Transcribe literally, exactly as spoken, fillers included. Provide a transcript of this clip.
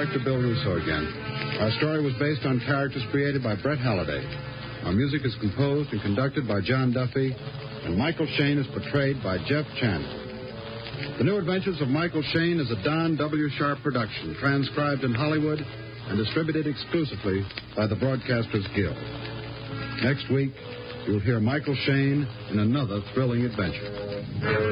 director Bill Russo again. Our story was based on characters created by Brett Halliday. Our music is composed and conducted by John Duffy, and Michael Shayne is portrayed by Jeff Chandler. The New Adventures of Michael Shayne is a Don W. Sharp production, transcribed in Hollywood and distributed exclusively by the Broadcasters Guild. Next week, you'll hear Michael Shayne in another thrilling adventure.